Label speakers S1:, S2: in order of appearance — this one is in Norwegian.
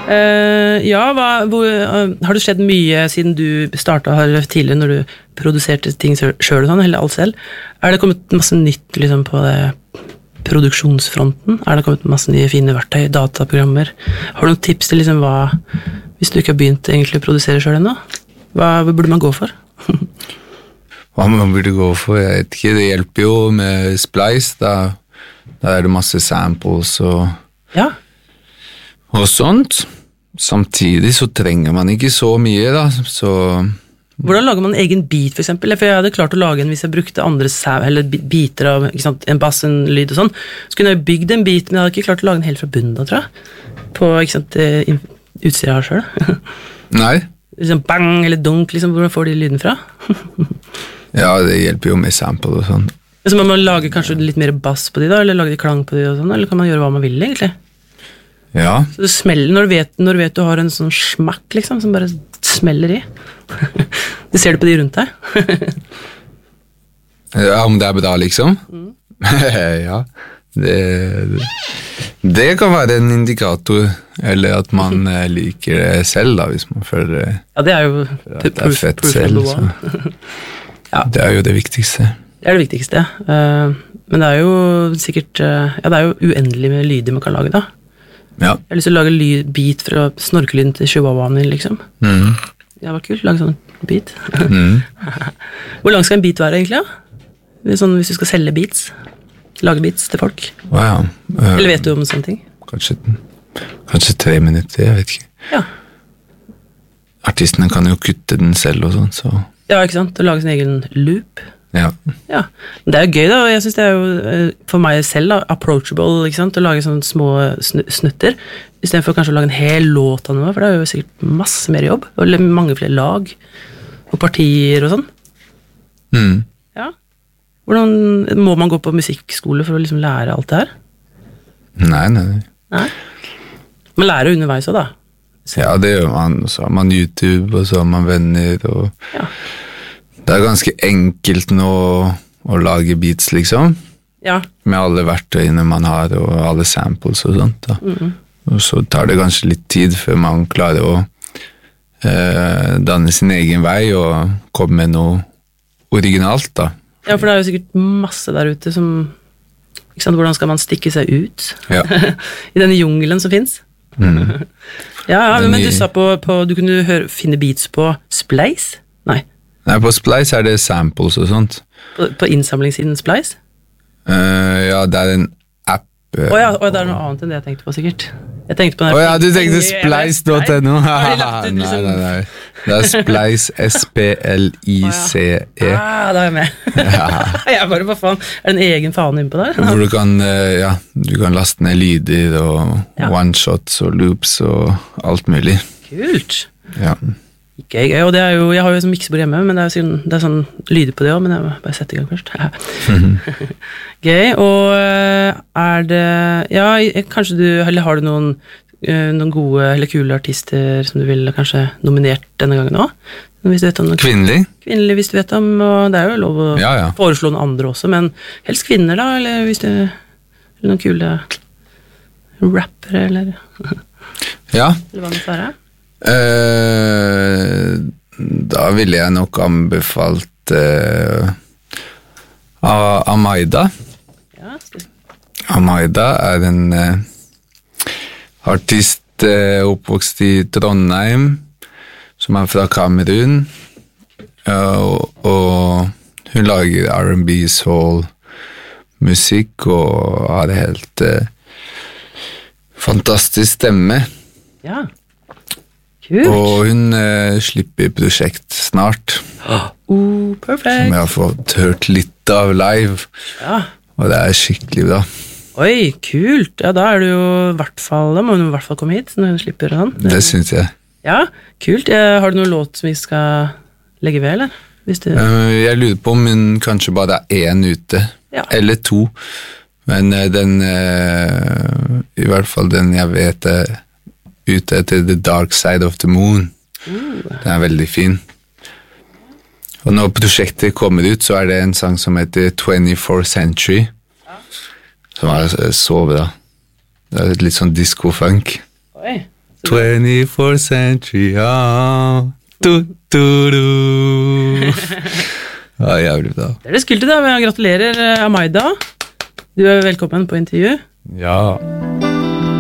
S1: Ja, har det skjedd mye siden du startet her tidligere når du produserte ting selv og sånn, eller alt selv? Det kommet masse nytt liksom, på det produksjonsfronten? Det kommet masse nye fine verktøy, dataprogrammer? Har du noen tips til liksom, hva, hvis du ikke har begynt egentlig å produsere selv ennå? Hva burde man gå for?
S2: Hva man burde gå for? Jeg vet ikke, det hjelper jo med Splice, da det masse samples og sånt. Samtidig så trenger man ikke så mye da, så...
S1: Hvordan lager man en egen beat for eksempel? For jeg hadde klart å lage en hvis jeg brukte andre eller biter av ikke sant, en bass, en lyd og sånn. Så kunne jeg bygd en beat, men jeg hadde ikke klart å lage den helt fra bunnen da, tror jeg. På ikke sant, utstyret jeg har selv.
S2: Nei.
S1: Liksom bang eller dunk, liksom, hvor får de lyden fra?
S2: Ja, det hjelper jo med sample og sånn.
S1: Så man må lage kanskje litt mer bass på de da, eller lage de klang på de og sånn, eller kan man gjøre hva man vil egentlig?
S2: Ja.
S1: Så det smeller når du vet du har en sånn smakk liksom, som bare smeller i. Du ser det på de rundt deg.
S2: Ja, om det bra liksom? Ja, det kan være en indikator, eller at man liker det selv da, hvis man føler
S1: ja, det jo
S2: det fett selv. Ja. Det jo det viktigste.
S1: Det det viktigste, men det jo sikkert, ja, det jo uendelig med lyder man kan lage da.
S2: Ja.
S1: Jeg har lyst til å lage beat fra snorkelyden til chihuahuaen din, liksom. Det var kult, lage sånn beat. Hvor lang skal en beat være, egentlig, ja? Sånn, hvis du skal selge beats, lage beats til folk.
S2: Wow.
S1: Eller vet du om sånne ting?
S2: Kanskje 3 minutter, jeg vet ikke.
S1: Ja.
S2: Artistene kan jo kutte den selv og sånn, så...
S1: Ja, ikke sant? Å lage sin egen loop.
S2: Ja.
S1: Ja, det gøy da, og jeg synes det jo for meg selv da, approachable, ikke sant, å lage sånne små snutter, i stedet for kanskje å lage en hel låt av noe, for det jo sikkert masse mer jobb, og mange flere lag, og partier og sånn. Ja. Hvordan, må man gå på musikkskole for å liksom lære alt det her?
S2: Nei.
S1: Nei? Man lærer underveis også da? Så. Ja,
S2: det gjør man, og så har man YouTube, og så har man venner, og... Ja. Det ganske enkelt nå å lage beats, liksom.
S1: Ja.
S2: Med alle verktøyene man har, og alle samples og sånt. Da. Og så tar det kanskje litt tid før man klarer å danne sin egen vei og komme med noe originalt, da.
S1: Ja, for det jo sikkert masse der ute som... Ikke sant, hvordan skal man stikke seg ut?
S2: Ja.
S1: I denne jungelen som finnes. Ja, men du sa på du kunne finne beats på Splice? Nei,
S2: på Splice det samples og sånt.
S1: På innsamlingssiden Splice?
S2: Ja, det en app.
S1: Ja, og det noe annet enn det jeg tenkte på, sikkert. Jeg tenkte på den
S2: ja, du tenkte Splice.no? Nei. Det Splice, S-P-L-I-C-E.
S1: Ja, da jeg med. Jeg bare, hva faen, det en egen faen inne på der?
S2: Hvor du kan laste ned lyder og one-shots og loops og alt mulig.
S1: Kult.
S2: Ja.
S1: Gøy, og det jo, jeg har jo sånn miksebord hjemme, men det sånn lyder på det også, men jeg må bare sette i gang først. Gøy, og det, ja, kanskje eller har du noen gode eller kule artister som du ville kanskje nominert denne gangen også? Hvis du vet om noen
S2: Kvinnelig?
S1: Kvinnelig, hvis du vet om, og det jo lov å foreslå noen andre også, men helst kvinner da, eller hvis du, eller noen kule rappere, eller...
S2: Ja.
S1: Eller hva det skal være?
S2: Da ville jeg nok anbefalt Amaida.
S1: Ja,
S2: Amaida en artist oppvokst i Trondheim som fra Kamerun, og hun lager R&B, soul musikk og har helt fantastisk stemme.
S1: Ja. Kult.
S2: Og hun slipper prosjekt snart.
S1: Perfekt.
S2: Som jeg har fått hørt litt av live.
S1: Ja.
S2: Og det skikkelig bra.
S1: Oi, kult. Ja, da det jo i hvert fall, da må hun i hvert fall komme hit når hun slipper sånn.
S2: Det synes jeg.
S1: Ja, kult. Har du noen låt som vi skal legge ved, eller? Hvis du...
S2: Jeg lurer på om hun kanskje bare 1 ute. Ja. Eller 2. Men den, i hvert fall den jeg vet ute etter The Dark Side of the Moon. Den veldig fin. Og når prosjektet kommer ut, så det en sang som heter 24th Century, som så bra. Det litt sånn disco-funk.
S1: Oi,
S2: 24th century, ja. Ja, jævlig bra.
S1: Det er det skulte da, gratulerer Amaida. Du er velkommen på intervju.
S2: Ja.